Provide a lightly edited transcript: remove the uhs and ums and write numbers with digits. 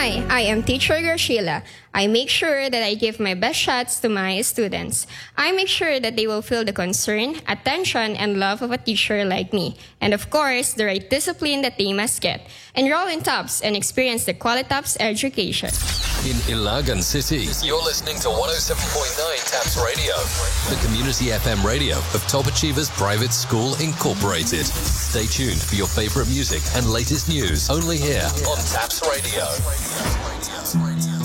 Hi, I am Teacher Graciela. I make sure that I give my best shots to my students. I make sure that they will feel the concern, attention, and love of a teacher like me. And of course, the right discipline that they must get. Enroll in TOPS and experience the Qualitops education. In Ilagan City, you're listening to 107.9 TAPS Radio, the community FM radio of Top Achievers Private School Incorporated. Stay tuned for your favorite music and latest news only here on TAPS Radio.